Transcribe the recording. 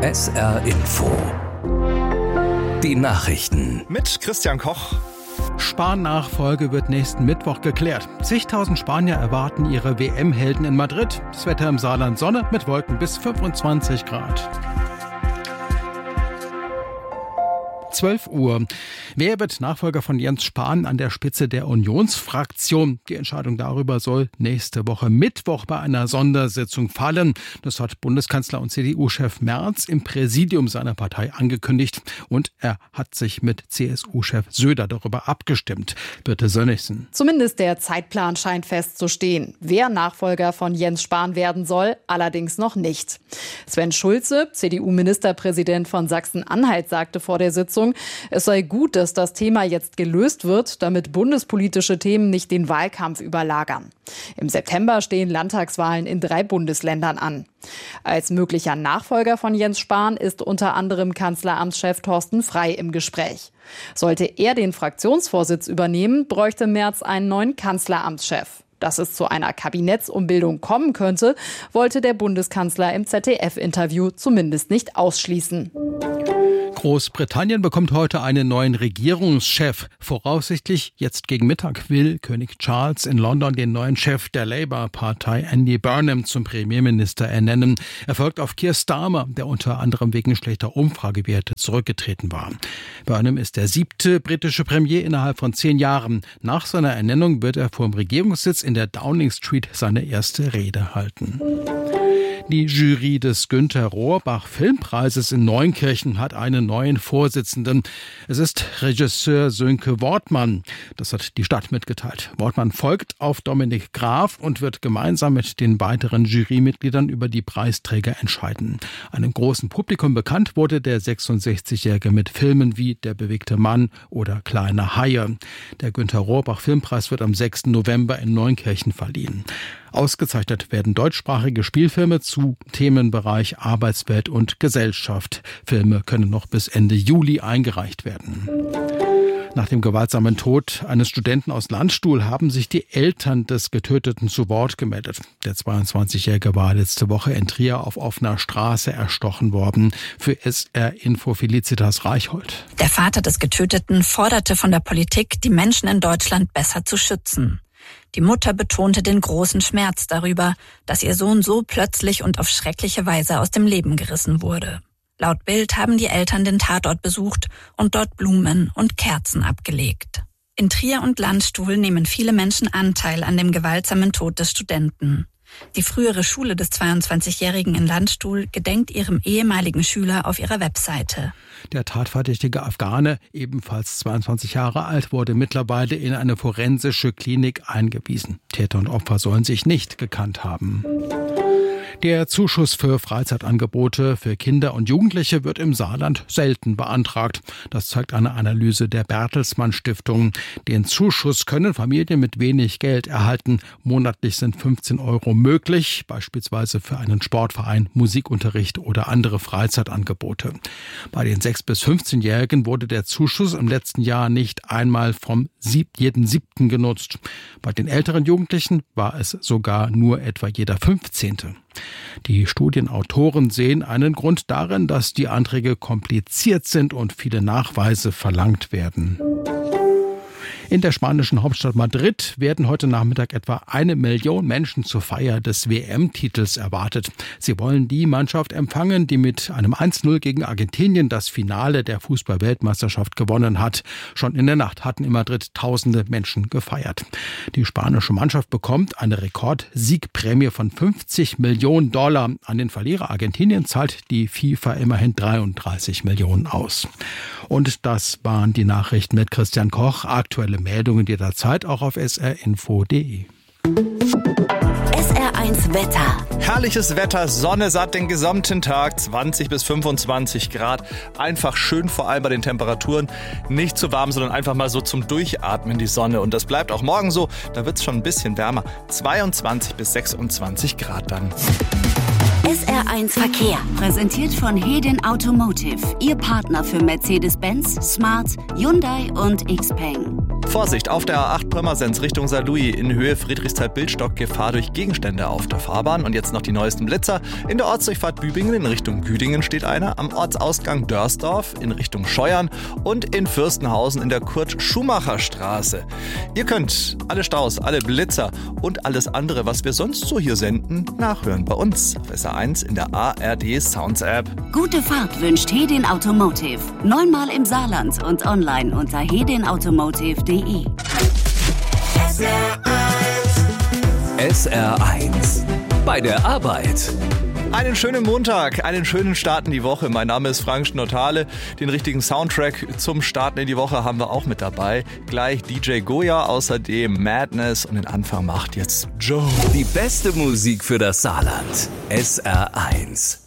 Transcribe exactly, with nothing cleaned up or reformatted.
S R Info. Die Nachrichten. Mit Christian Koch. Spahn-Nachfolge wird nächsten Mittwoch geklärt. Zigtausend Spanier erwarten ihre W M-Helden in Madrid. Das Wetter im Saarland: Sonne mit Wolken bis fünfundzwanzig Grad. zwölf Uhr. Wer wird Nachfolger von Jens Spahn an der Spitze der Unionsfraktion? Die Entscheidung darüber soll nächste Woche Mittwoch bei einer Sondersitzung fallen. Das hat Bundeskanzler und C D U-Chef Merz im Präsidium seiner Partei angekündigt. Und er hat sich mit C S U-Chef Söder darüber abgestimmt. Birte Sönnigsen. Zumindest der Zeitplan scheint festzustehen. Wer Nachfolger von Jens Spahn werden soll, allerdings noch nicht. Sven Schulze, C D U-Ministerpräsident von Sachsen-Anhalt, sagte vor der Sitzung, es sei gut, dass das Thema jetzt gelöst wird, damit bundespolitische Themen nicht den Wahlkampf überlagern. Im September stehen Landtagswahlen in drei Bundesländern an. Als möglicher Nachfolger von Jens Spahn ist unter anderem Kanzleramtschef Thorsten Frey im Gespräch. Sollte er den Fraktionsvorsitz übernehmen, bräuchte Merz einen neuen Kanzleramtschef. Dass es zu einer Kabinettsumbildung kommen könnte, wollte der Bundeskanzler im Z D F-Interview zumindest nicht ausschließen. Großbritannien bekommt heute einen neuen Regierungschef. Voraussichtlich jetzt gegen Mittag will König Charles in London den neuen Chef der Labour-Partei Andy Burnham zum Premierminister ernennen. Er folgt auf Keir Starmer, der unter anderem wegen schlechter Umfragewerte zurückgetreten war. Burnham ist der siebte britische Premier innerhalb von zehn Jahren. Nach seiner Ernennung wird er vor dem Regierungssitz in der Downing Street seine erste Rede halten. Die Jury des Günter-Rohrbach-Filmpreises in Neunkirchen hat einen neuen Vorsitzenden. Es ist Regisseur Sönke Wortmann. Das hat die Stadt mitgeteilt. Wortmann folgt auf Dominik Graf und wird gemeinsam mit den weiteren Jurymitgliedern über die Preisträger entscheiden. Einem großen Publikum bekannt wurde der sechsundsechzigjährige mit Filmen wie Der bewegte Mann oder Kleine Haie. Der Günter-Rohrbach-Filmpreis wird am sechsten November in Neunkirchen verliehen. Ausgezeichnet werden deutschsprachige Spielfilme zu Themenbereich Arbeitswelt und Gesellschaft. Filme können noch bis Ende Juli eingereicht werden. Nach dem gewaltsamen Tod eines Studenten aus Landstuhl haben sich die Eltern des Getöteten zu Wort gemeldet. Der zweiundzwanzigjährige war letzte Woche in Trier auf offener Straße erstochen worden. Für S R Info Felicitas Reichhold. Der Vater des Getöteten forderte von der Politik, die Menschen in Deutschland besser zu schützen. Die Mutter betonte den großen Schmerz darüber, dass ihr Sohn so plötzlich und auf schreckliche Weise aus dem Leben gerissen wurde. Laut Bild haben die Eltern den Tatort besucht und dort Blumen und Kerzen abgelegt. In Trier und Landstuhl nehmen viele Menschen Anteil an dem gewaltsamen Tod des Studenten. Die frühere Schule des zweiundzwanzigjährigen in Landstuhl gedenkt ihrem ehemaligen Schüler auf ihrer Webseite. Der tatverdächtige Afghane, ebenfalls zweiundzwanzig Jahre alt, wurde mittlerweile in eine forensische Klinik eingewiesen. Täter und Opfer sollen sich nicht gekannt haben. Der Zuschuss für Freizeitangebote für Kinder und Jugendliche wird im Saarland selten beantragt. Das zeigt eine Analyse der Bertelsmann Stiftung. Den Zuschuss können Familien mit wenig Geld erhalten. Monatlich sind fünfzehn Euro möglich, beispielsweise für einen Sportverein, Musikunterricht oder andere Freizeitangebote. Bei den sechs- bis fünfzehnjährigen wurde der Zuschuss im letzten Jahr nicht einmal vom sieb- jeden siebten genutzt. Bei den älteren Jugendlichen war es sogar nur etwa jeder fünfzehnte. Die Studienautoren sehen einen Grund darin, dass die Anträge kompliziert sind und viele Nachweise verlangt werden. In der spanischen Hauptstadt Madrid werden heute Nachmittag etwa eine Million Menschen zur Feier des W M-Titels erwartet. Sie wollen die Mannschaft empfangen, die mit einem eins zu null gegen Argentinien das Finale der Fußball-Weltmeisterschaft gewonnen hat. Schon in der Nacht hatten in Madrid tausende Menschen gefeiert. Die spanische Mannschaft bekommt eine Rekordsiegprämie von fünfzig Millionen Dollar. An den Verlierer Argentinien zahlt die FIFA immerhin dreiunddreißig Millionen aus. Und das waren die Nachrichten mit Christian Koch. Aktuelle Meldungen jederzeit auch auf s r info punkt d e. S R eins Wetter. Herrliches Wetter, Sonne satt den gesamten Tag, zwanzig bis fünfundzwanzig Grad. Einfach schön, vor allem bei den Temperaturen. Nicht zu warm, sondern einfach mal so zum Durchatmen die Sonne. Und das bleibt auch morgen so, da wird es schon ein bisschen wärmer. zweiundzwanzig bis sechsundzwanzig Grad dann. S R eins Verkehr. Präsentiert von Hedin Automotive. Ihr Partner für Mercedes-Benz, Smart, Hyundai und Xpeng. Vorsicht, auf der A acht Pirmasens Richtung Saarlouis in Höhe Friedrichsthal-Bildstock Gefahr durch Gegenstände auf der Fahrbahn. Und jetzt noch die neuesten Blitzer. In der Ortsdurchfahrt Bübingen in Richtung Güdingen steht einer, am Ortsausgang Dörsdorf in Richtung Scheuern und in Fürstenhausen in der Kurt-Schumacher-Straße. Ihr könnt alle Staus, alle Blitzer und alles andere, was wir sonst so hier senden, nachhören bei uns auf S R eins in der A R D Sounds App. Gute Fahrt wünscht Hedin Automotive. Neunmal im Saarland und online unter hedin automotive punkt de. S R eins. Bei der Arbeit. Einen schönen Montag, einen schönen Start in die Woche. Mein Name ist Frank Schnottale. Den richtigen Soundtrack zum Starten in die Woche haben wir auch mit dabei. Gleich D J Goya, außerdem Madness und den Anfang macht jetzt Joe. Die beste Musik für das Saarland. S R eins.